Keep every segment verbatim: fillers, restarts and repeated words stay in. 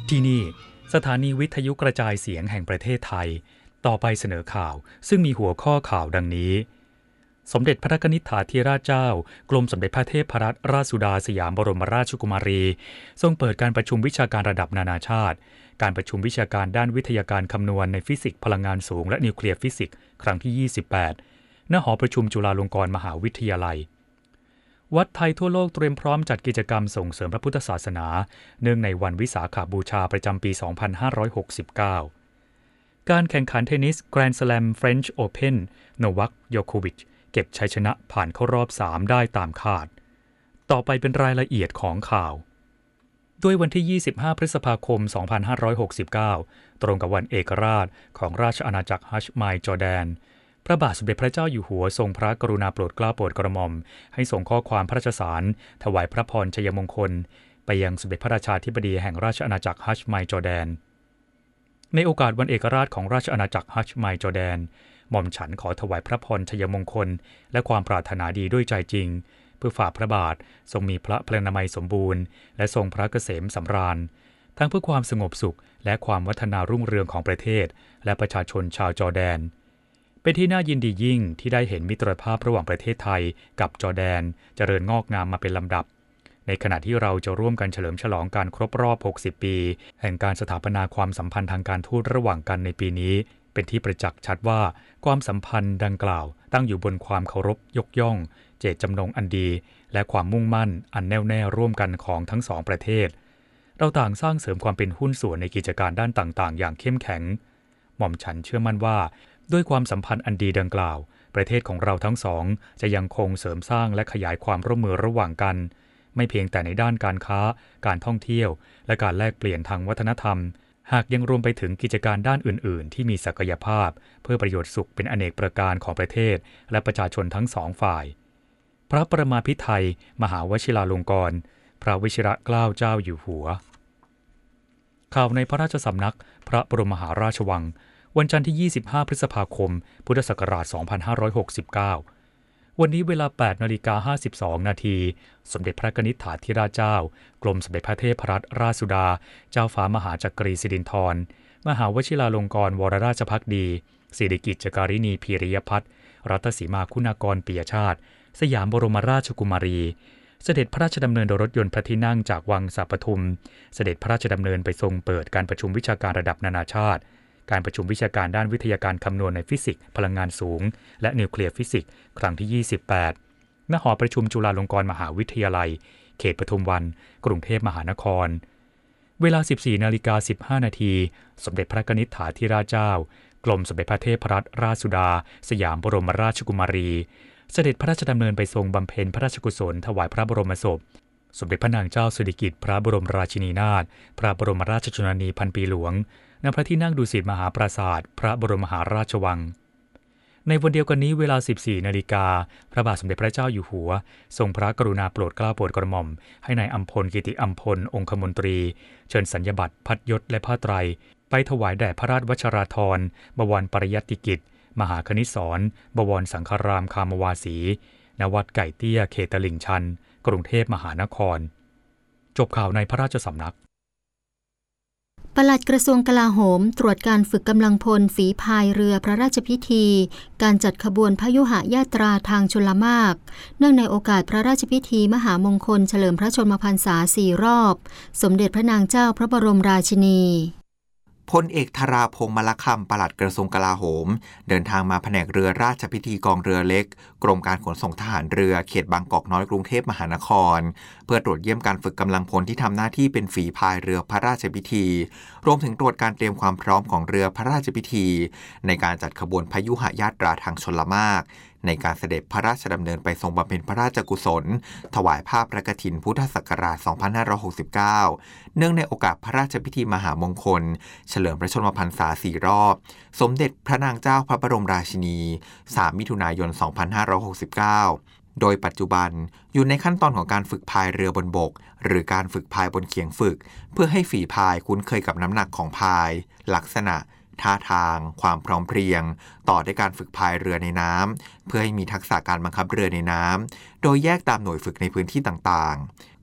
ที่นี่สถานีวิทยุกระจายเสียงแห่งประเทศไทยต่อไปเสนอข่าวซึ่งมีหัวข้อข่าวดังนี้สมเด็จพระกนิษฐาธิราชเจ้ากรมสมเด็จพระเทพรัตนราชสุดาสยามบรมราชกุมารีทรงเปิดการประชุมวิชาการระดับนานาชาติการประชุมวิชาการด้านวิทยาการคำนวณในฟิสิกส์พลังงานสูงและนิวเคลียร์ฟิสิกส์ครั้งที่ยี่สิบแปดณหอประชุมจุฬาลงกรณ์มหาวิทยาลัยวัดไทยทั่วโลกเตรียมพร้อมจัดกิจกรรมส่งเสริมพระพุทธศาสนาเนื่องในวันวิสาขบูชาประจำปี สองพันห้าร้อยหกสิบเก้า การแข่งขันเทนนิสแกรนด์สแลมเฟรนช์โอเพ่นโนวัค โยโควิชเก็บชัยชนะผ่านเข้ารอบสามได้ตามคาดต่อไปเป็นรายละเอียดของข่าวด้วยวันที่ยี่สิบห้าพฤษภาคมสองพันห้าร้อยหกสิบเก้าตรงกับวันเอกราชของราชอาณาจักรฮัชไมล์จอร์แดนพระบาทสมเด็จพระเจ้าอยู่หัวทรงพระกรุณาโปรดเกล้าโปรดกระหม่อมให้ส่งข้อความพระราชสารถวายพระพรชัยมงคลไปยังสมเด็จพระราชาธิบดีแห่งราชอาณาจักรฮัชไมล์จอร์แดนในโอกาสวันเอกราชของราชอาณาจักรฮัชไมล์จอร์แดนหม่อมฉันขอถวายพระพรชัยมงคลและความปรารถนาดีด้วยใจจริงเพื่อฝ่าพระบาททรงมีพระพลานามัยสมบูรณ์และทรงพระเกษมสำราญทั้งเพื่อความสงบสุขและความวัฒนารุ่งเรืองของประเทศและประชาชนชาวจอร์แดนเป็นที่น่ายินดียิ่งที่ได้เห็นมิตรภาพระหว่างประเทศไทยกับจอร์แดนเจริญงอกงามมาเป็นลำดับในขณะที่เราจะร่วมกันเฉลิมฉลองการครบรอบหกสิบปีแห่งการสถาปนาความสัมพันธ์ทางการทูตระหว่างกันในปีนี้เป็นที่ประจักษ์ชัดว่าความสัมพันธ์ดังกล่าวตั้งอยู่บนความเคารพยกย่องเจตจำนงอันดีและความมุ่งมั่นอันแน่วแน่ร่วมกันของทั้งสองประเทศเราต่างสร้างเสริมความเป็นหุ้นส่วนในกิจการด้านต่างๆอย่างเข้มแข็งหม่อมฉันเชื่อมั่นว่าด้วยความสัมพันธ์อันดีดังกล่าวประเทศของเราทั้งสองจะยังคงเสริมสร้างและขยายความร่วมมือระหว่างกันไม่เพียงแต่ในด้านการค้าการท่องเที่ยวและการแลกเปลี่ยนทางวัฒนธรรมหากยังรวมไปถึงกิจการด้านอื่นๆที่มีศักยภาพเพื่อประโยชน์สุขเป็นอเนกประการของประเทศและประชาชนทั้งสองฝ่ายพระประมาภิไธยมหาวชิราลงกรณ์พระวชิรเกล้าเจ้าอยู่หัวข่าวในพระราชสำนักพระบรมมหาราชวังวันจันทร์ที่ยี่สิบห้าพฤษภาคมพุทธศักราชสองพันห้าร้อยหกสิบเก้าวันนี้เวลา แปดนาฬิกาห้าสิบสองนาทีสมเด็จพระกนิษฐาธิราชเจ้ากรมสมเด็จพระเทพรัตนราชสุดาเจ้าฟ้ามหาจักรีสิรินธรมหาวชิราลงกรณ์วรราชภักดีสิริกิจจการินีพีริยพัฒน์รัตสีมาคุณากรปิยชาติสยามบรมราชกุมารีเสด็จพระราชดำเนินโดยรถยนต์พระที่นั่งจากวังสะปทุมเสด็จพระราชดำเนินไปทรงเปิดการประชุมวิชาการระดับนานาชาติการประชุมวิชาการด้านวิทยาการคำนวณในฟิสิกส์พลังงานสูงและนิวเคลียร์ฟิสิกส์ครั้งที่ยี่สิบแปดณหอประชุมจุฬาลงกรณ์มหาวิทยาลัยเขตปทุมวันกรุงเทพมหานครเวลา สิบสี่นาฬิกาสิบห้านาทีสมเด็จพระกนิษฐาธิราชเจ้ากรมสมเด็จพระเทพรัตนราชสุดาสยามบรมราชกุมารีเสด็จพระราชดำเนินไปทรงบำเพ็ญพระราชกุศลถวายพระบรมศพสมเด็จพระนางเจ้าสิริกิติ์พระบรมราชินีนาถพระบรมราชชนนีพันปีหลวงณพระที่นั่งดุสิตมหาปราสาทพระบรมมหาราชวังในวันเดียวกันนี้เวลา สิบสี่นาฬิกาพระบาทสมเด็จพระเจ้าอยู่หัวทรงพระกรุณาโปรดเกล้าโปรดกระหม่อมให้นายอัมพลกิติอัมพลองคมนตรีเชิญสัญญบัตรพัดยศและผ้าไตรไปถวายแด่พระราชวัชราธรบวรปริยัติกิจมหาคณิสรบวรสังฆรามคามวาสีณวัดไก่เตี้ยเขตตลิ่งชันกรุงเทพมหานครจบข่าวในพระราชสำนักปลัดกระทรวงกลาโหมตรวจการฝึกกำลังพลฝีพายเรือพระราชพิธีการจัดขบวนพยุหญาตราทางชลมารเนื่องในโอกาสพระราชพิธีมหามงคลเฉลิมพระชนมพรรษาสี่รอบสมเด็จพระนางเจ้าพระบรมราชินีพลเอกธราพงษ์มลคำปลัดกระทรวงกลาโหมเดินทางมาแผนกเรือราชพิธีกองเรือเล็กกรมการขนส่งทหารเรือเขตบางกอกน้อยกรุงเทพมหานครเพื่อตรวจเยี่ยมการฝึกกำลังพลที่ทำหน้าที่เป็นฝีพายเรือพระราชพิธีรวมถึงตรวจการเตรียมความพร้อมของเรือพระราชพิธีในการจัดขบวนพยุหญาตราทางชลมารในการเสด็จพระราชดำเนินไปทรงบำเพ็ญพระราชกุศลถวายผ้าพระกฐินพุทธศักราชสองพันห้าร้อยหกสิบเก้าเนื่องในโอกาสพระราชพิธีมหามงคลเฉลิมพระชนมพรรษาสี่รอบสมเด็จพระนางเจ้าพระบรมราชินีสามมิถุนายนสองพันห้าร้อยหกสิบเก้าโดยปัจจุบันอยู่ในขั้นตอนของการฝึกพายเรือบนบกหรือการฝึกพายบนเขียงฝึกเพื่อให้ฝีพายคุ้นเคยกับน้ำหนักของพายลักษณะท่าทางความพร้อมเพรียงต่อด้วยการฝึกพายเรือในน้ำเพื่อให้มีทักษะการบังคับเรือในน้ำโดยแยกตามหน่วยฝึกในพื้นที่ต่างๆ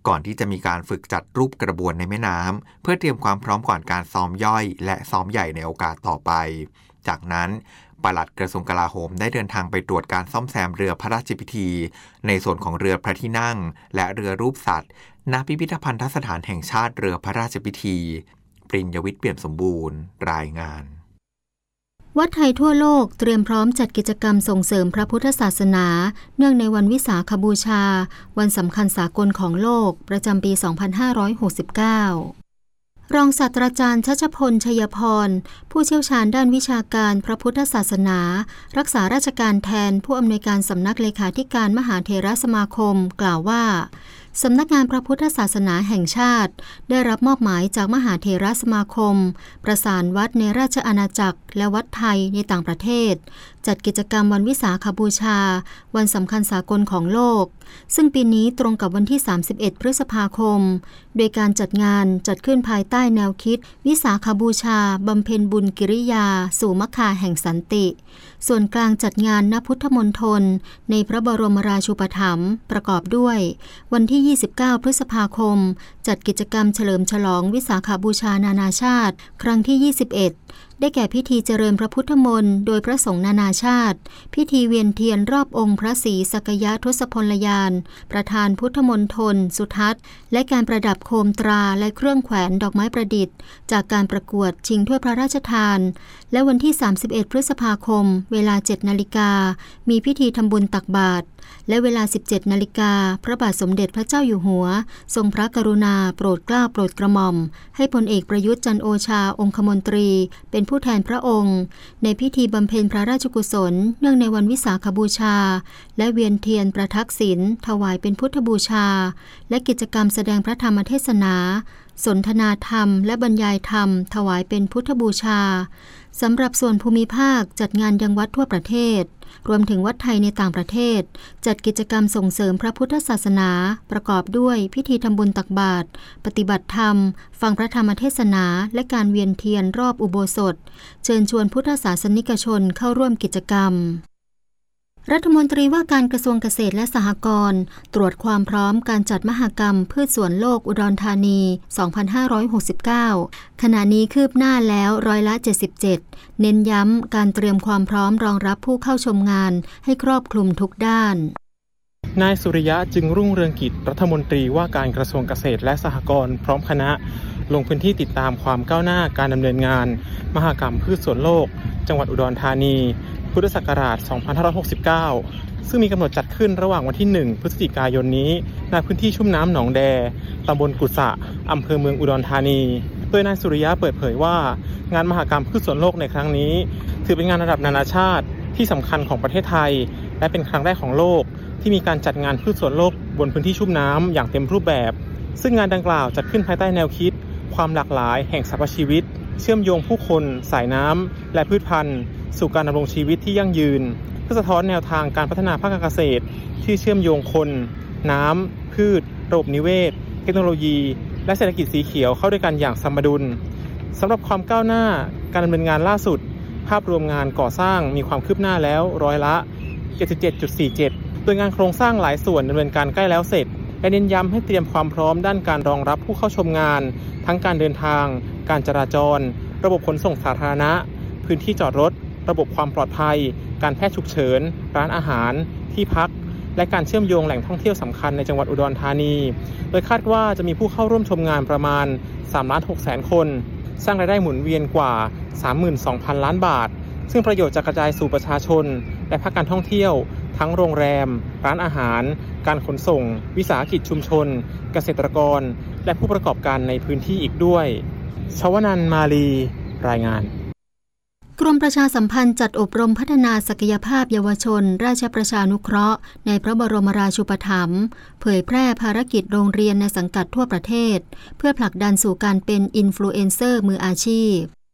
ก่อนที่จะมีการฝึกจัดรูปกระบวนในแม่น้ำเพื่อเตรียมความพร้อมก่อนการซ้อมย่อยและซ้อมใหญ่ในโอกาสต่อไปจากนั้นปลัดกระทรวงกลาโหมได้เดินทางไปตรวจการซ่อมแซมเรือพระราชพิธีในส่วนของเรือพระที่นั่งและเรือรูปสัตว์ณพิพิธภัณฑสถานแห่งชาติเรือพระราชพิธีปริญญวิทย์เปี่ยมสมบูรณ์รายงานวัดไทยทั่วโลกเตรียมพร้อมจัดกิจกรรมส่งเสริมพระพุทธศาสนาเนื่องในวันวิสาขบูชาวันสำคัญสากลของโลกประจำปี สองพันห้าร้อยหกสิบเก้ารองศาสตราจารย์ชัชพลชัยพรผู้เชี่ยวชาญด้านวิชาการพระพุทธศาสนารักษาราชการแทนผู้อำนวยการสำนักเลขาธิการมหาเถรสมาคมกล่าวว่าสำนักงานพระพุทธศาสนาแห่งชาติได้รับมอบหมายจากมหาเถรสมาคมประสานวัดในราชอาณาจักรและวัดไทยในต่างประเทศจัดกิจกรรมวันวิสาขบูชาวันสำคัญสากลของโลกซึ่งปีนี้ตรงกับวันที่สามสิบเอ็ดพฤษภาคมโดยการจัดงานจัดขึ้นภายใต้แนวคิดวิสาขบูชาบำเพ็ญบุญกิริยาสู่มรรคาแห่งสันติส่วนกลางจัดงานณพุทธมณฑลในพระบรมราชูปถัมภ์ประกอบด้วยวันที่ยี่สิบเก้าพฤษภาคมจัดกิจกรรมเฉลิมฉลองวิสาขบูชานานาชาติครั้งที่ยี่สิบเอ็ดได้แก่พิธีเจริญพระพุทธมนต์โดยพระสงฆ์นานาชาติพิธีเวียนเทียนรอบองค์พระศรีสักยทศพลยานประธานพุทธมณฑลสุทัศน์และการประดับโคมตราและเครื่องแขวนดอกไม้ประดิษฐ์จากการประกวดชิงถ้วยพระราชทานและวันที่สามสิบเอ็ดพฤษภาคมเวลา เจ็ดนาฬิกามีพิธีทำบุญตักบาตรและเวลา สิบเจ็ดนาฬิกาพระบาทสมเด็จพระเจ้าอยู่หัวทรงพระกรุณาโปรดเกล้าโปรดกระหม่อมให้พลเอกประยุทธ์จันทร์โอชาองคมนตรีเป็นผู้แทนพระองค์ในพิธีบำเพ็ญพระราชกุศลเนื่องในวันวิสาขบูชาและเวียนเทียนประทักษิณถวายเป็นพุทธบูชาและกิจกรรมแสดงพระธรรมเทศนาสนทนาธรรมและบรรยายธรรมถวายเป็นพุทธบูชาสำหรับส่วนภูมิภาคจัดงานยังวัดทั่วประเทศรวมถึงวัดไทยในต่างประเทศจัดกิจกรรมส่งเสริมพระพุทธศาสนาประกอบด้วยพิธีทำบุญตักบาตรปฏิบัติธรรมฟังพระธรรมเทศนาและการเวียนเทียนรอบอุโบสถเชิญชวนพุทธศาสนิกชนเข้าร่วมกิจกรรมรัฐมนตรีว่าการกระทรวงเกษตรและสหกรณ์ตรวจความพร้อมการจัดมหกรรมพืชสวนโลกอุดรธานี สองพันห้าร้อยหกสิบเก้า ขณะนี้คืบหน้าแล้วร้อยละ เจ็ดสิบเจ็ด เน้นย้ำการเตรียมความพร้อมรองรับผู้เข้าชมงานให้ครอบคลุมทุกด้านนายสุริยะจึงรุ่งเรืองกิจรัฐมนตรีว่าการกระทรวงเกษตรและสหกรณ์พร้อมคณะลงพื้นที่ติดตามความก้าวหน้าการดำเนินงานมหกรรมพืชสวนโลกจังหวัดอุดรธานีพุทธศักราช สองพันห้าร้อยหกสิบเก้า ซึ่งมีกำหนดจัดขึ้นระหว่างวันที่ หนึ่ง พฤศจิกายนนี้ณพื้นที่ชุ่มน้ำหนองแดตำบลกุสะอำเภอเมืองอุดรธานีโดยนายสุริยะเปิดเผยว่างานมหกรรมพืชสวนโลกในครั้งนี้ถือเป็นงานระดับนานาชาติที่สำคัญของประเทศไทยและเป็นครั้งแรกของโลกที่มีการจัดงานพืชสวนโลกบนพื้นที่ชุ่มน้ำอย่างเต็มรูปแบบซึ่งงานดังกล่าวจัดขึ้นภายใต้แนวคิดความหลากหลายแห่งสรรพชีวิตเชื่อมโยงผู้คนสายน้ำและพืชพันธุ์สู่การดำรงชีวิตที่ยั่งยืนเพื่อสะท้อนแนวทางการพัฒนาภาคการเกษตรที่เชื่อมโยงคนน้ำพืชระบบนิเวศเทคโนโลยีและเศรษฐกิจสีเขียวเข้าด้วยกันอย่างสมดุลสำหรับความก้าวหน้าการดำเนินงานล่าสุดภาพรวมงานก่อสร้างมีความคืบหน้าแล้วร้อยละ เจ็ดสิบเจ็ดจุดสี่เจ็ด โดยงานโครงสร้างหลายส่วนดำเนินการใกล้แล้วเสร็จและเน้นย้ำให้เตรียมความพร้อมด้านการรองรับผู้เข้าชมงานทั้งการเดินทางการจราจรระบบขนส่งสาธารณะพื้นที่จอดรถระบบความปลอดภัยการแพทย์ฉุกเฉินร้านอาหารที่พักและการเชื่อมโยงแหล่งท่องเที่ยวสำคัญในจังหวัดอุดรธานีโดยคาดว่าจะมีผู้เข้าร่วมชมงานประมาณ สามล้านหกแสน คนสร้างรายได้หมุนเวียนกว่า สามหมื่นสองพัน ล้านบาทซึ่งประโยชน์จะกระจายสู่ประชาชนและภาคการท่องเที่ยวทั้งโรงแรมร้านอาหารการขนส่งวิสาหกิจชุมชนเกษตรกรและผู้ประกอบการในพื้นที่อีกด้วยชวนันท์มาลีรายงานกรมประชาสัมพันธ์จัดอบรมพัฒนาศักยภาพเยาวชนราชประชานุเคราะห์ในพระบรมราชูปถัมภ์เผยแพร่ภารกิจโรงเรียนในสังกัดทั่วประเทศเพื่อผลักดันสู่การเป็นอินฟลูเอนเซอร์มืออาชีพ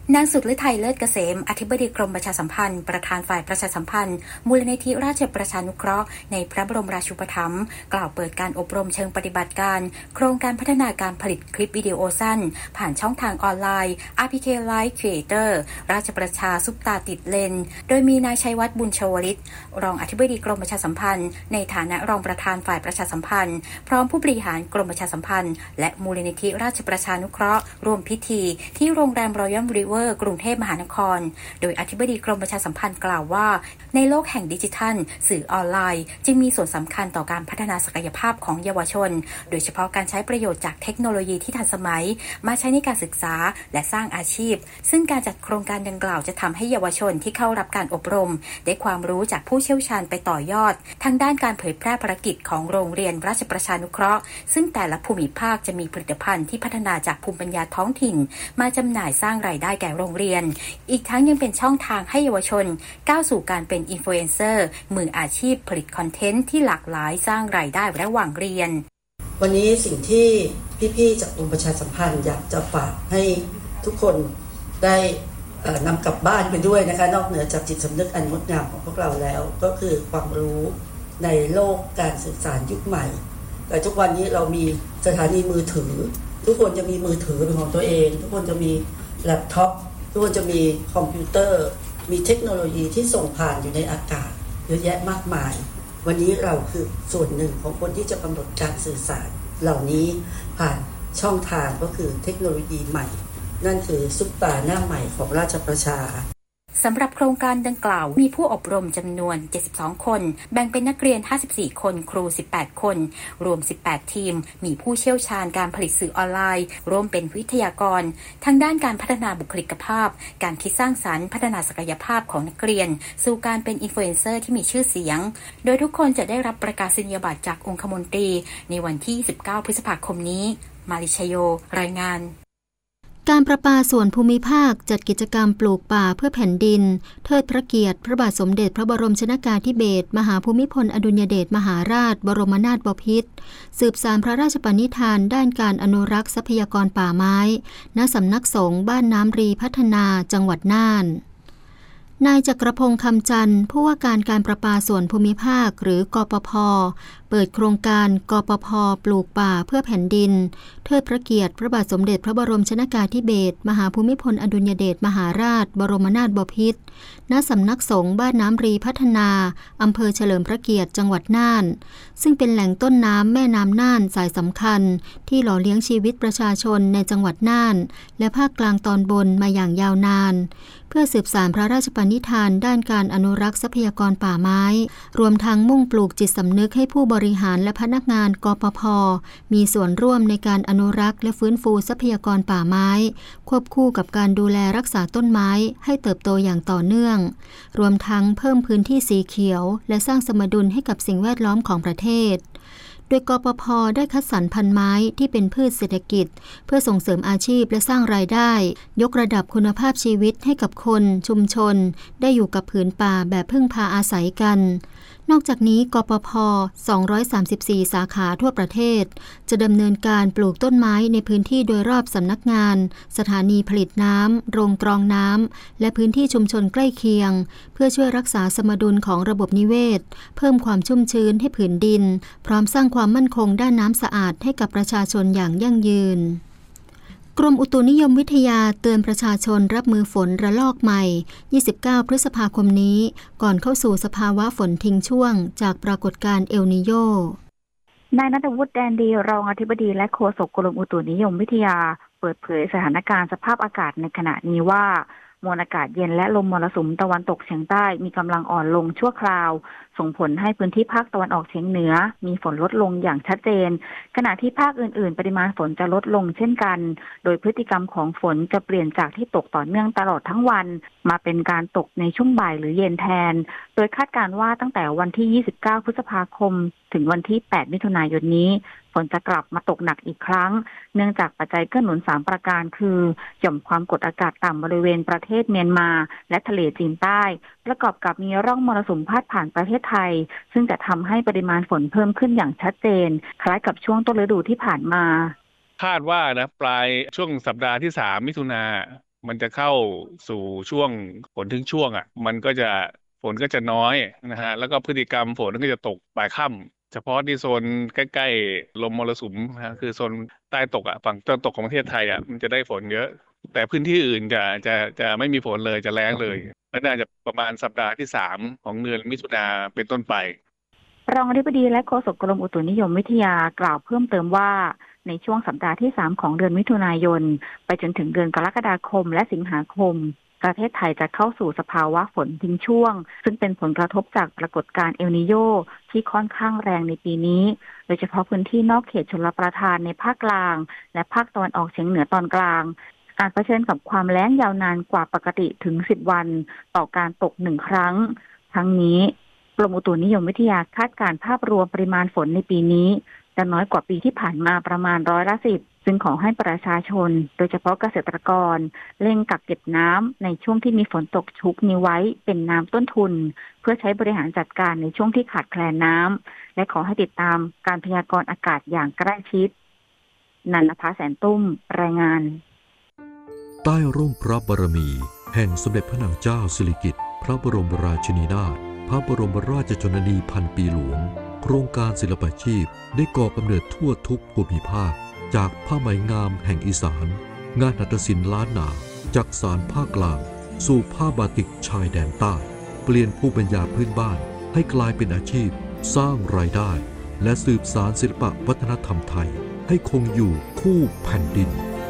นางสุดฤทัยเลิศเกษมอธิบดีกรมประชาสัมพันธ์ประธานฝ่ายประชาสัมพันธ์มูลนิธิราชประชานุเคราะห์ในพระบรมราชูปถัมภ์กล่าวเปิดการอบรมเชิงปฏิบัติการโครงการพัฒนาการผลิตคลิปวิดีโอสั้นผ่านช่องทางออนไลน์ อาร์ พี เค Live Creator ราชประชาซุปตาติดเลนโดยมีนายชัยวัฒน์บุญชวลิตรองอธิบดีกรมประชาสัมพันธ์ในฐานะรองประธานฝ่ายประชาสัมพันธ์พร้อมผู้บริหารกรมประชาสัมพันธ์และมูลนิธิราชประชานุเคราะห์ร่วมพิธีที่โรงแรมรอยัลริเวอร์กรุงเทพมหานครโดยอธิบดีกรมประชาสัมพันธ์กล่าวว่าในโลกแห่งดิจิทัลสื่อออนไลน์จึงมีส่วนสำคัญต่อการพัฒนาศักยภาพของเยาวชนโดยเฉพาะการใช้ประโยชน์จากเทคโนโลยีที่ทันสมัยมาใช้ในการศึกษาและสร้างอาชีพซึ่งการจัดโครงการดังกล่าวจะทำให้เยาวชนที่เข้ารับการอบรมได้ความรู้จากผู้เชี่ยวชาญไปต่อยอดทางด้านการเผยแพร่ภารกิจของโรงเรียนราชประชานุเคราะห์ซึ่งแต่ละภูมิภาคจะมีผลิตภัณฑ์ที่พัฒนาจากภูมิปัญญาท้องถิ่นมาจำหน่ายสร้างรายได้แก่โรงเรียนอีกทั้งยังเป็นช่องทางให้เยาวชนก้าวสู่การเป็นอินฟลูเอนเซอร์มืออาชีพผลิตคอนเทนต์ที่หลากหลายสร้างรายได้ระหว่างเรียนวันนี้สิ่งที่พี่ๆจากกรมประชาสัมพันธ์อยากจะฝากให้ทุกคนได้นำกลับบ้านไปด้วยนะคะนอกเหนือจากจิตสำนึกอันงดงามของพวกเราแล้วก็คือความรู้ในโลกการสื่อสารยุคใหม่แต่ทุกวันนี้เรามีสถานีมือถือทุกคนจะมีมือถือเป็นของตัวเองทุกคนจะมีแล็ปท็อปทุกคนจะมีคอมพิวเตอร์มีเทคโนโลยีที่ส่งผ่านอยู่ในอากาศเยอะแยะมากมายวันนี้เราคือส่วนหนึ่งของคนที่จะกำหนดการสื่อสารเหล่านี้ผ่านช่องทางก็คือเทคโนโลยีใหม่นั่นคือซุปตาหน้าใหม่ของราชประชาสำหรับโครงการดังกล่าวมีผู้อบรมจำนวนเจ็ดสิบสองคนแบ่งเป็นนักเรียนห้าสิบสี่คนครูสิบแปดคนรวมสิบแปดทีมมีผู้เชี่ยวชาญการผลิตสื่อออนไลน์ร่วมเป็นวิทยากรทางด้านการพัฒนาบุคลิกภาพการคิดสร้างสรรค์พัฒนาศักยภาพของนักเรียนสู่การเป็นอินฟลูเอนเซอร์ที่มีชื่อเสียงโดยทุกคนจะได้รับประกาศนียบัตรจากองคมนตรีในวันที่สิบเก้าพฤษภาคมนี้มาริชโยรายงานการประปาส่วนภูมิภาคจัดกิจกรรมปลูกป่าเพื่อแผ่นดินเทิดพระเกียรติพระบาทสมเด็จพระบรมชนกาธิเบศรมหาภูมิพลอดุลยเดชมหาราชบรมนาถบพิตรสืบสานพระราชปณิธานด้านการอนุรักษ์ทรัพยากรป่าไม้ณสำนักสงฆ์บ้านน้ำรีพัฒนาจังหวัดน่านนายจักรพงษ์คำจันทร์ผู้ว่าการการประปาส่วนภูมิภาคหรือกปภ.เปิดโครงการกปภ.ปลูกป่าเพื่อแผ่นดินเทิดพระเกียรติพระบาทสมเด็จพระบรมชนกาธิเบศรมหาภูมิพลอดุลยเดชมหาราชบรมนาถบพิตรณสำนักสงฆ์บ้านน้ำรีพัฒนาอำเภอเฉลิมพระเกียรติจังหวัดน่านซึ่งเป็นแหล่งต้นน้ำแม่น้ำน่านสายสำคัญที่หล่อเลี้ยงชีวิตประชาชนในจังหวัดน่านและภาคกลางตอนบนมาอย่างยาวนานเพื่อสืบสานพระราชปณิธานด้านการอนุรักษ์ทรัพยากรป่าไม้รวมทั้งมุ่งปลูกจิตสำนึกให้ผู้บริหารและพนักงานกปภ.มีส่วนร่วมในการอนุรักษ์และฟื้นฟูทรัพยากรป่าไม้ควบคู่กับการดูแลรักษาต้นไม้ให้เติบโตอย่างต่อเนื่องรวมทั้งเพิ่มพื้นที่สีเขียวและสร้างสมดุลให้กับสิ่งแวดล้อมของประเทศโดยกปภ.ได้คัดสรรพันธุ์ไม้ที่เป็นพืชเศรษฐกิจเพื่อส่งเสริมอาชีพและสร้างรายได้ยกระดับคุณภาพชีวิตให้กับคนชุมชนได้อยู่กับผืนป่าแบบพึ่งพาอาศัยกันนอกจากนี้กปภ.สองร้อยสามสิบสี่สาขาทั่วประเทศจะดำเนินการปลูกต้นไม้ในพื้นที่โดยรอบสำนักงานสถานีผลิตน้ำโรงกรองน้ำและพื้นที่ชุมชนใกล้เคียงเพื่อช่วยรักษาสมดุลของระบบนิเวศเพิ่มความชุ่มชื้นให้ผืนดินพร้อมสร้างความมั่นคงด้านน้ำสะอาดให้กับประชาชนอย่างยั่งยืนกรมอุตุนิยมวิทยาเตือนประชาชนรับมือฝนระลอกใหม่ยี่สิบเก้าพฤษภาคมนี้ก่อนเข้าสู่สภาวะฝนทิ้งช่วงจากปรากฏการณ์เอลนีโญนายณัฐวุฒิแดนดีรองอธิบดีและโฆษกกรมอุตุนิยมวิทยาเปิดเผยสถานการณ์สภาพอากาศในขณะนี้ว่ามวลอากาศเย็นและลมมรสุมตะวันตกเฉียงใต้มีกำลังอ่อนลงชั่วคราวส่งผลให้พื้นที่ภาคตะวันออกเฉียงเหนือมีฝนลดลงอย่างชัดเจนขณะที่ภาคอื่นๆปริมาณฝนจะลดลงเช่นกันโดยพฤติกรรมของฝนจะเปลี่ยนจากที่ตกต่อเนื่องตลอดทั้งวันมาเป็นการตกในช่วงบ่ายหรือเย็นแทนโดยคาดการณ์ว่าตั้งแต่วันที่ยี่สิบเก้าพฤษภาคมถึงวันที่แปดมิถุนายนนี้ฝนจะกลับมาตกหนักอีกครั้งเนื่องจากปัจจัยเกื้อหนุนสามประการคือหย่อมความกดอากาศต่ำบริเวณประเทศเมียนมาและทะเลจีนใต้ประกอบกับมีร่องมรสุมพาดผ่านประเทศไทยซึ่งจะทำให้ปริมาณฝนเพิ่มขึ้นอย่างชัดเจนคล้ายกับช่วงต้นฤดูที่ผ่านมาคาดว่านะปลายช่วงสัปดาห์ที่สามมิถุนามันจะเข้าสู่ช่วงฝนทิ้งช่วงอ่ะมันก็จะฝนก็จะน้อยนะฮะแล้วก็พฤติกรรมฝนก็จะตกบ่ายค่ำเฉพาะที่โซนใกล้ๆลมมรสุมนะฮะคือโซนใต้ตกอ่ะฝั่งตะวันตกของประเทศไทยอ่ะมันจะได้ฝนเยอะแต่พื้นที่อื่นจะจะจะไม่มีฝนเลยจะแล้งเลยและน่าจะประมาณสัปดาห์ที่สามของเดือนมิถุนาเป็นต้นไปรองอธิบดีและโฆษกกรมอุตุนิยมวิทยากล่าวเพิ่มเติมว่าในช่วงสัปดาห์ที่สามของเดือนมิถุนายนไปจนถึงเดือนกรกฎาคมและสิงหาคมประเทศไทยจะเข้าสู่สภาวะฝนทิ้งช่วงซึ่งเป็นผลกระทบจากปรากฏการณ์เอลนีโญที่ค่อนข้างแรงในปีนี้โดยเฉพาะพื้นที่นอกเขตชลประทานในภาคกลางและภาคตะวันออกเฉียงเหนือตอนกลางการเผชิญกับความแล้งยาวนานกว่าปกติถึงสิบวันต่อการตกหนึ่งครั้งทั้งนี้กรมอุตุนิยมวิทยาคาดการณ์ภาพรวมปริมาณฝนในปีนี้จะน้อยกว่าปีที่ผ่านมาประมาณร้อยละสิบซึ่งขอให้ประชาชนโดยเฉพาะเกษตรกรเร่งกักเก็บน้ำในช่วงที่มีฝนตกชุกนี้ไว้เป็นน้ำต้นทุนเพื่อใช้บริหารจัดการในช่วงที่ขาดแคลนน้ำและขอให้ติดตามการพยากรณ์อากาศอย่างใกล้ชิดนันทภาแสนตุ้มรายงานใต้ร่มพระบารมีแห่งสมเด็จพระนางเจ้าสิริกิติ์พระบรมราชินีนาถพระบรมราชชนนีพันปีหลวงโครงการศิลปาชีพได้ก่อกำเนิดทั่วทุกภูมิภาคจากผ้าไหมงามแห่งอีสานงานหัตถศิลป์ล้านนาจากสารภาคกลางสู่ผ้าบาติกชายแดนใต้เปลี่ยนภูมิปัญญาพื้นบ้านให้กลายเป็นอาชีพสร้างรายได้และสืบสานศิลปวัฒนธรรมไทยให้คงอยู่คู่แผ่นดิน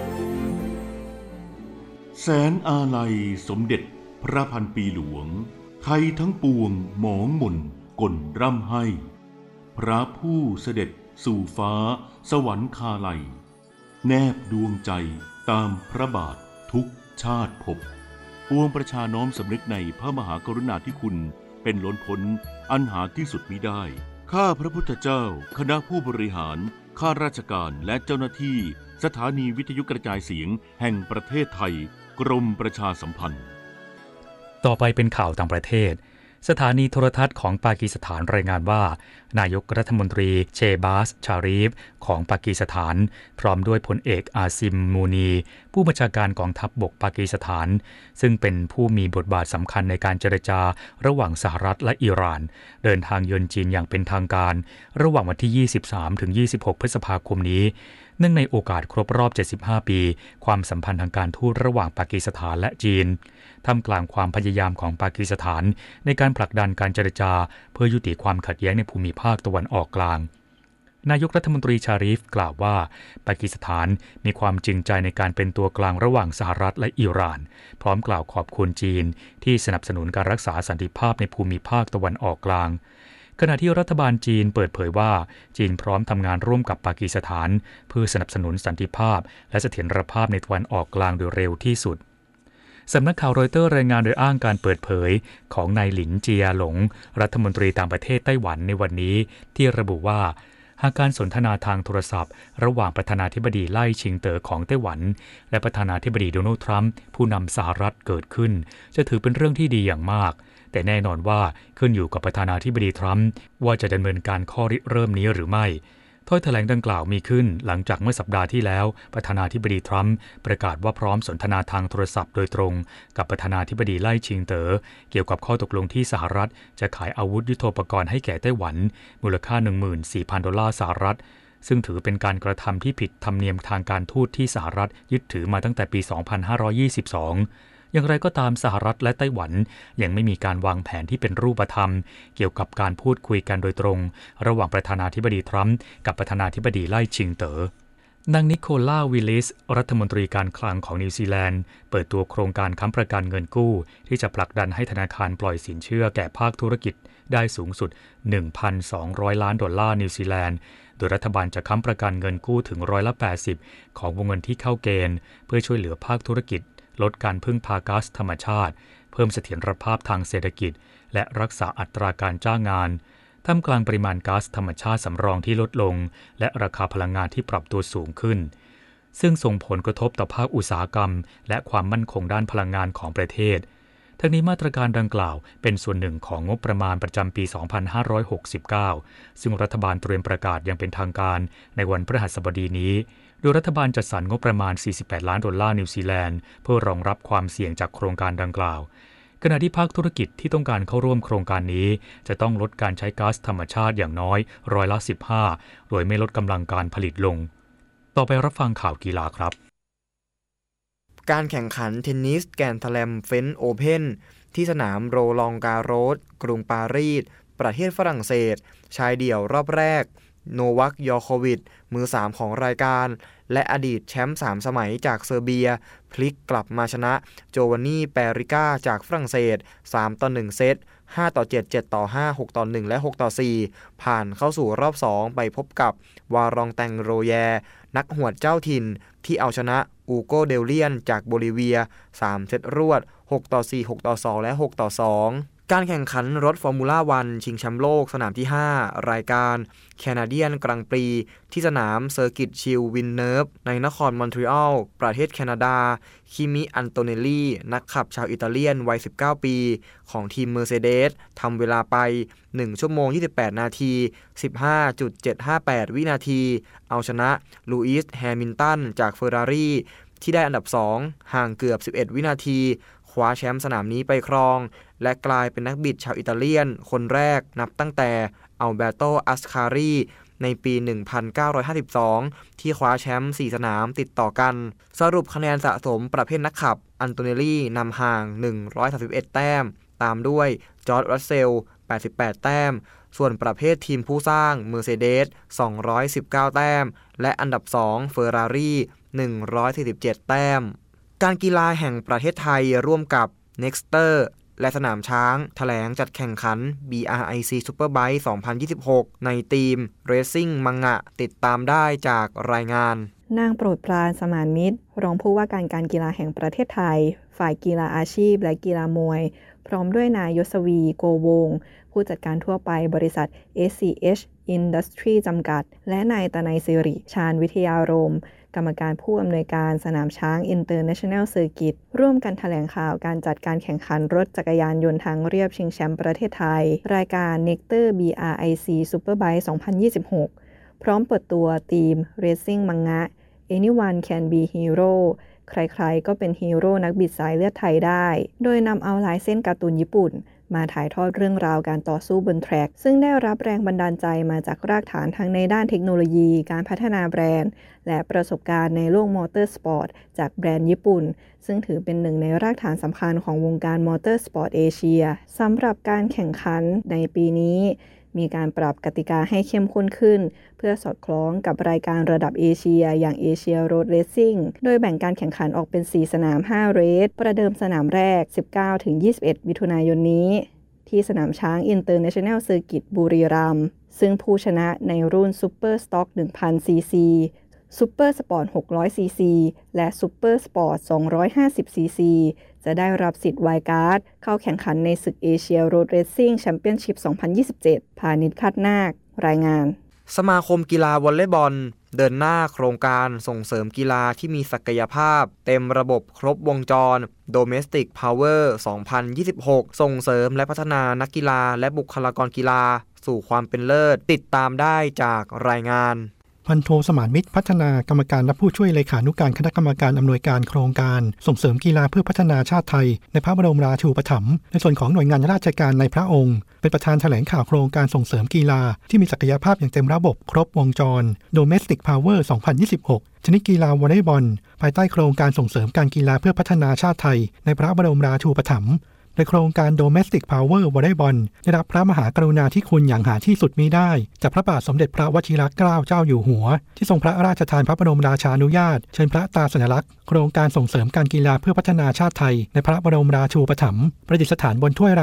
แสนอาลัยสมเด็จพระพันปีหลวงไทยทั้งปวงหมองหม่นกลร่ำให้พระผู้เสด็จสู่ฟ้าสวรรคาลัยแนบดวงใจตามพระบาททุกชาติภพปวงประชาน้อมสำนึกในพระมหากรุณาธิคุณเป็นล้นพ้นอันหาที่สุดมิได้ข้าพระพุทธเจ้าคณะผู้บริหารข้าราชการและเจ้าหน้าที่สถานีวิทยุกระจายเสียงแห่งประเทศไทยกรมประชาสัมพันธ์ต่อไปเป็นข่าวต่างประเทศสถานีโทรทัศน์ของปากีสถานรายงานว่านายกรัฐมนตรีเชบาสชารีฟของปากีสถานพร้อมด้วยพลเอกอาซิมมูนีผู้บัญชาการกองทัพบกปากีสถานซึ่งเป็นผู้มีบทบาทสำคัญในการเจรจาระหว่างสหรัฐและอิหร่านเดินทางเยือนจีนอย่างเป็นทางการระหว่างวันที่ ยี่สิบสามถึงยี่สิบหก พฤษภาคมนี้เนื่องในโอกาสครบรอบ เจ็ดสิบห้า ปีความสัมพันธ์ทางการทูตระหว่างปากีสถานและจีนท่ามกลางความพยายามของปากีสถานในการผลักดันการเจรจาเพื่อยุติความขัดแย้งในภูมิภาคตะวันออกกลางนายกรัฐมนตรีชารีฟกล่าวว่าปากีสถานมีความจริงใจในการเป็นตัวกลางระหว่างสหรัฐและอิหร่านพร้อมกล่าวขอบคุณจีนที่สนับสนุนการรักษาสันติภาพในภูมิภาคตะวันออกกลางขณะที่รัฐบาลจีนเปิดเผยว่าจีนพร้อมทำงานร่วมกับปากีสถานเพื่อสนับสนุนสันติภาพและเสถียรภาพในตะวันออกกลางโดยเร็วที่สุดสำนักข่าวรอยเตอร์รายงานโดยอ้างการเปิดเผยของนายหลินเจียหลงรัฐมนตรีต่างประเทศไต้หวันในวันนี้ที่ระบุว่าหากการสนทนาทางโทรศัพท์ระหว่างประธานาธิบดีไล่ชิงเต๋อของไต้หวันและประธานาธิบดีโดนัลด์ทรัมป์ผู้นำสหรัฐเกิดขึ้นจะถือเป็นเรื่องที่ดีอย่างมากแต่แน่นอนว่าขึ้นอยู่กับประธานาธิบดีทรัมป์ว่าจะดำเนินการข้อริเริ่มนี้หรือไม่ถ้อยแถลงดังกล่าวมีขึ้นหลังจากเมื่อสัปดาห์ที่แล้วประธานาธิบดีทรัมป์ประกาศว่าพร้อมสนทนาทางโทรศัพท์โดยตรงกับประธานาธิบดีไล่ชิงเต๋อเกี่ยวกับข้อตกลงที่สหรัฐจะขายอาวุธยุทโธปกรณ์ให้แก่ไต้หวันมูลค่า หนึ่งหมื่นสี่พัน ดอลลาร์สหรัฐซึ่งถือเป็นการกระทำที่ผิดธรรมเนียมทางการทูตที่สหรัฐยึดถือมาตั้งแต่ปี สองพันห้าร้อยยี่สิบสองอย่างไรก็ตามสหรัฐและไต้หวันยังไม่มีการวางแผนที่เป็นรูปธรรมเกี่ยวกับการพูดคุยกันโดยตรงระหว่างประธานาธิบดีทรัมป์กับประธานาธิบดีไล่ชิงเต๋อนางนิโคล่าวิลลิสรัฐมนตรีการคลังของนิวซีแลนด์เปิดตัวโครงการค้ำประกันเงินกู้ที่จะผลักดันให้ธนาคารปล่อยสินเชื่อแก่ภาคธุรกิจได้สูงสุด หนึ่งพันสองร้อย ล้านดอลลาร์นิวซีแลนด์โดยรัฐบาลจะค้ำประกันเงินกู้ถึงร้อยละแปดสิบของวงเงินที่เข้าเกณฑ์เพื่อช่วยเหลือภาคธุรกิจลดการพึ่งพาก๊าซธรรมชาติเพิ่มเสถียรภาพทางเศรษฐกิจและรักษาอัตราการจ้างงานท่ามกลางปริมาณก๊าซธรรมชาติสำรองที่ลดลงและราคาพลังงานที่ปรับตัวสูงขึ้นซึ่งส่งผลกระทบต่อภาคอุตสาหกรรมและความมั่นคงด้านพลังงานของประเทศทั้งนี้มาตรการดังกล่าวเป็นส่วนหนึ่งของงบประมาณประจำปี สองพันห้าร้อยหกสิบเก้า ซึ่งรัฐบาลเตรียมประกาศอย่างเป็นทางการในวันพฤหัสบดีนี้โดยรัฐบาลจัดสรรงบประมาณสี่สิบแปดล้านดอลลาร์นิวซีแลนด์เพื่อรองรับความเสี่ยงจากโครงการดังกล่าวขณะที่ภาคธุรกิจที่ต้องการเข้าร่วมโครงการนี้จะต้องลดการใช้ก๊าซธรรมชาติอย่างน้อยร้อยละสิบห้าโดยไม่ลดกำลังการผลิตลงต่อไปรับฟังข่าวกีฬาครับการแข่งขันเทนนิสแกรนด์สแลมเฟรนช์โอเพ่นที่สนามโรลองการโรสกรุงปารีสประเทศฝรั่งเศสชายเดี่ยวรอบแรกโนวัค ยอโควิชมือสามของรายการและอดีตแชมป์สามสมัยจากเซอร์เบียพลิกกลับมาชนะโจวานนี่แปริก้าจากฝรั่งเศสสามต่อหนึ่งเซตห้าต่อเจ็ด เจ็ดต่อห้า หกต่อหนึ่งและหกต่อสี่ผ่านเข้าสู่รอบสองไปพบกับวารองแตงโรแยนักหวดเจ้าถิ่นที่เอาชนะอูโกเดลเลียนจากโบลิเวียสามเซตรวดหกต่อสี่ หกต่อสองและหกต่อสองการแข่งขันรถฟอร์มูล่าวันชิงแชมป์โลกสนามที่ห้ารายการแคนาเดียนกรังปรีที่สนามเซอร์กิตชิลวินเนิร์ฟในนครมอนทรีออลประเทศแคนาดาคิมิอันโตเนลลี่นักขับชาวอิตาเลียนวัยสิบเก้าปีของทีมเมอร์เซเดสทำเวลาไปหนึ่งชั่วโมงยี่สิบแปดนาที สิบห้าจุดเจ็ดห้าแปด วินาทีเอาชนะลูอิสแฮมิลตันจากเฟอร์รารี่ที่ได้อันดับสองห่างเกือบสิบเอ็ดวินาทีคว้าแชมป์สนามนี้ไปครองและกลายเป็นนักบิดชาวอิตาเลียนคนแรกนับตั้งแต่อัลเบโต อัสคารีในปี หนึ่งพันเก้าร้อยห้าสิบสอง ที่คว้าแชมป์สี่สนามติดต่อกันสรุปคะแนนสะสมประเภทนักขับอันโตเนลลี่นำห่างหนึ่งร้อยสามสิบเอ็ดแต้มตามด้วยจอร์จ รัสเซลแปดสิบแปดแต้มส่วนประเภททีมผู้สร้างเมอร์เซเดสสองร้อยสิบเก้าแต้มและอันดับสองเฟอร์รารี่หนึ่งร้อยสี่สิบเจ็ดแต้มการกีฬาแห่งประเทศไทยร่วมกับ Nexter และสนามช้างแถลงจัดแข่งขัน บี อาร์ ไอ ซี Superbike สองพันยี่สิบหกในทีม Racing มังงะติดตามได้จากรายงานนางโปรดปรานสมานมิตรรองผู้ว่าการการกีฬาแห่งประเทศไทยฝ่ายกีฬาอาชีพและกีฬามวยพร้อมด้วยนายยศวีโกวงผู้จัดการทั่วไปบริษัท เอส ซี เอช Industry จำกัดและนายตนัยสิริชาญวิทยารมณ์กรรมการผู้อำนวยการสนามช้าง International Circuit ร่วมกันแถลงข่าวการจัดการแข่งขันรถจักรยานยนต์ทางเรียบชิงแชมป์ประเทศไทยรายการ Nectar บี อาร์ ไอ ซี Superbike สองพันยี่สิบหกพร้อมเปิดตัวทีม Racing มังงะ Anyone Can Be Hero ใครๆก็เป็นฮีโร่นักบิดสายเลือดไทยได้โดยนำเอาลายเส้นการ์ตูนญี่ปุ่นมาถ่ายทอดเรื่องราวการต่อสู้บนแทร็กซึ่งได้รับแรงบันดาลใจมาจากรากฐานทั้งในด้านเทคโนโลยีการพัฒนาแบรนด์และประสบการณ์ในโลกมอเตอร์สปอร์ตจากแบรนด์ญี่ปุ่นซึ่งถือเป็นหนึ่งในรากฐานสำคัญของวงการมอเตอร์สปอร์ตเอเชียสำหรับการแข่งขันในปีนี้มีการปรับกติกาให้เข้มข้นขึ้นเพื่อสอดคล้องกับรายการระดับเอเชียอย่างเอเชียโรดเรซซิ่งโดยแบ่งการแข่งขันออกเป็นสี่สนามห้าเรสประเดิมสนามแรก สิบเก้าถึงยี่สิบเอ็ด มิถุนายนนี้ที่สนามช้าง International Circuit บุรีรัมย์ซึ่งผู้ชนะในรุ่น Super Stock หนึ่งพัน ซี ซี Super Sport หกร้อย ซี ซี และ Super Sport สองร้อยห้าสิบ ซี ซี จะได้รับสิทธิ์ไวล์การ์ดเข้าแข่งขันในศึก Asia Road Racing Championship สองพันยี่สิบเจ็ดพาณิชย์คาดนาครายงานสมาคมกีฬาวอลเลย์บอลเดินหน้าโครงการส่งเสริมกีฬาที่มีศักยภาพเต็มระบบครบวงจร Domestic Power สองพันยี่สิบหกส่งเสริมและพัฒนานักกีฬาและบุคลากรกีฬาสู่ความเป็นเลิศติดตามได้จากรายงานพันโทสมานมิตรพัฒนากรรมการและผู้ช่วยเลขานุการคณะกรรมการอำนวยการโครงการส่งเสริมกีฬาเพื่อพัฒนาชาติไทยในพระบรมราชูปถัมภ์ในส่วนของหน่วยงานราชการในพระองค์เป็นประธานแถลงข่าวโครงการส่งเสริมกีฬาที่มีศักยภาพอย่างเต็มระบบครบวงจร Domestic Power สองพันยี่สิบหกชนิดกีฬาวอลเลย์บอลภายใต้โครงการส่งเสริมการกีฬาเพื่อพัฒนาชาติไทยในพระบรมราชูปถัมภ์โดยโครงการ Domestic Power Volleyball ได้รับพระมหากรุณาธิคุณอย่างหาที่สุดมิได้จากพระบาทสมเด็จพระวชิรเกล้าเจ้าอยู่หัวที่ทรงพระราชทานพระบรมราชานุญาตเชิญพระตราสัญลักษณ์โครงการส่งเสริมการกีฬาเพื่อพัฒนาชาติไทยในพระบรมราชูปถัมภ์ประดิษฐานบนถ้วย